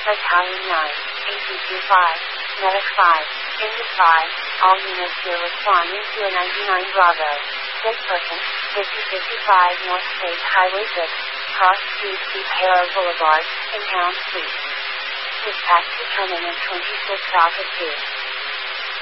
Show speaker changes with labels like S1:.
S1: Battalion 9, APC 5, Medic 5, India 5, all units here responding to a 99 Bravo. This person, 5055 North State Highway 6, Cross Street to Haro Boulevard, in Town Street. Dispatch determinant 26 Alpha 2.